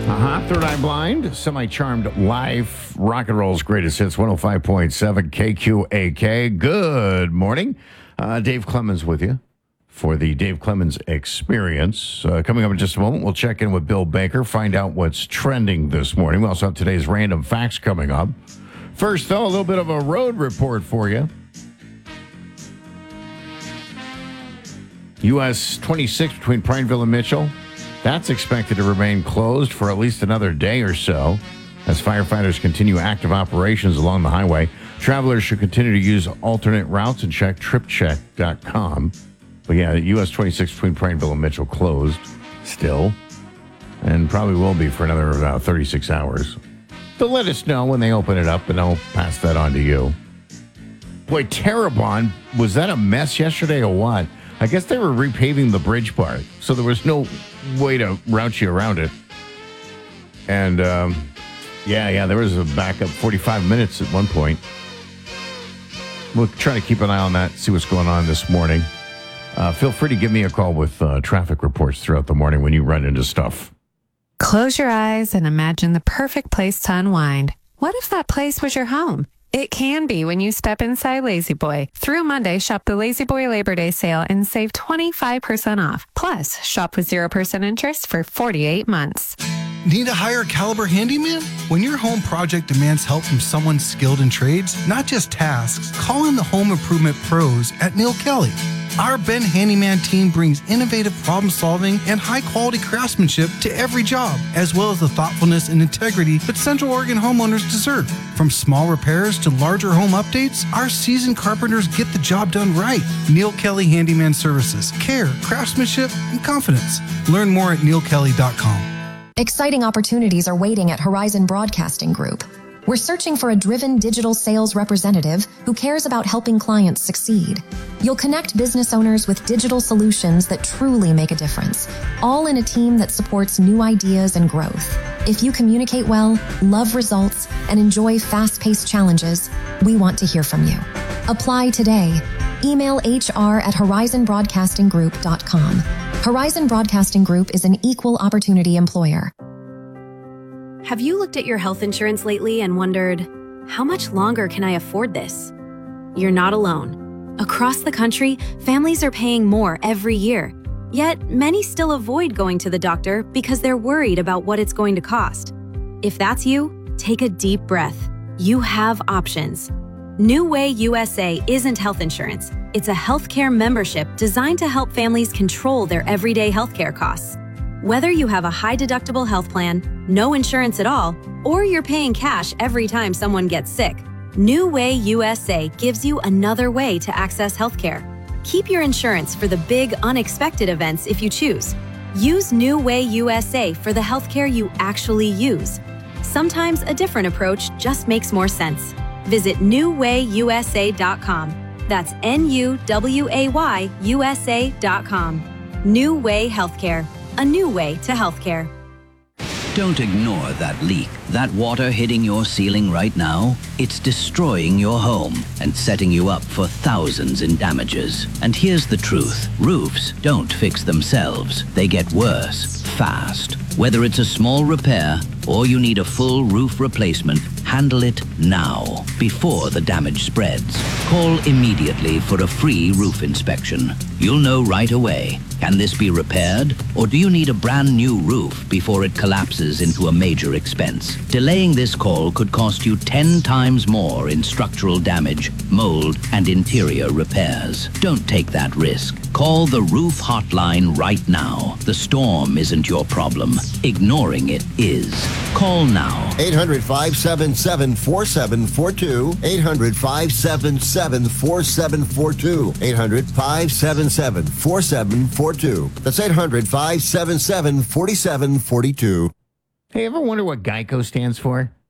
Third Eye Blind, Semi-Charmed Life, Rock and Roll's Greatest Hits, 105.7 KQAK. Good morning. Dave Clemens with you for the Dave Clemens Experience. Coming up in just a moment, we'll check in with Bill Baker, find out what's trending this morning. We also have today's random facts coming up. First, though, a little bit of a road report for you. US 26 between Prineville and Mitchell. That's expected to remain closed for at least another day or so as firefighters continue active operations along the highway. Travelers should continue to use alternate routes and check tripcheck.com. But yeah, US 26 between Prineville and Mitchell closed still and probably will be for another 36 hours. So let us know when they open it up and I'll pass that on to you. Boy, Terrebonne, was that a mess yesterday or what? I guess they were repaving the bridge part, so there was no way to route you around it. And, there was a backup 45 minutes at one point. We'll try to keep an eye on that, see what's going on this morning. Feel free to give me a call with traffic reports throughout the morning when you run into stuff. Close your eyes and imagine the perfect place to unwind. What if that place was your home? It can be when you step inside La-Z-Boy. Through Monday, shop the La-Z-Boy Labor Day sale and save 25% off. Plus, shop with 0% interest for 48 months. Need a higher caliber handyman? When your home project demands help from someone skilled in trades, not just tasks, call in the home improvement pros at Neil Kelly. Our Ben Handyman team brings innovative problem solving and high quality craftsmanship to every job, as well as the thoughtfulness and integrity that Central Oregon homeowners deserve. From small repairs to larger home updates, our seasoned carpenters get the job done right. Neil Kelly Handyman Services. Care, craftsmanship, and confidence. Learn more at neilkelly.com. Exciting opportunities are waiting at Horizon Broadcasting Group. We're searching for a driven digital sales representative who cares about helping clients succeed. You'll connect business owners with digital solutions that truly make a difference, all in a team that supports new ideas and growth. If you communicate well, love results, and enjoy fast-paced challenges, we want to hear from you. Apply today. Email hr@horizonbroadcastinggroup.com. Horizon Broadcasting Group is an equal opportunity employer. Have you looked at your health insurance lately and wondered, how much longer can I afford this? You're not alone. Across the country, families are paying more every year. Yet, many still avoid going to the doctor because they're worried about what it's going to cost. If that's you, take a deep breath. You have options. New Way USA isn't health insurance. It's a healthcare membership designed to help families control their everyday healthcare costs. Whether you have a high-deductible health plan, no insurance at all, or you're paying cash every time someone gets sick, New Way USA gives you another way to access healthcare. Keep your insurance for the big, unexpected events if you choose. Use New Way USA for the healthcare you actually use. Sometimes a different approach just makes more sense. Visit newwayusa.com. That's NUWAYUSA.com. New Way Healthcare. A new way to healthcare. Don't ignore that leak. That water hitting your ceiling right now, it's destroying your home and setting you up for thousands in damages. And here's the truth. Roofs don't fix themselves. They get worse, fast. Whether it's a small repair or you need a full roof replacement, handle it now, before the damage spreads. Call immediately for a free roof inspection. You'll know right away. Can this be repaired? Or do you need a brand new roof before it collapses into a major expense? Delaying this call could cost you 10 times more in structural damage, mold, and interior repairs. Don't take that risk. Call the roof hotline right now. The storm isn't your problem. Ignoring it is. Call now. 800-577-4742. 800-577-4742. 800-577-4742. That's 800-577-4742. Hey, ever wonder what GEICO stands for?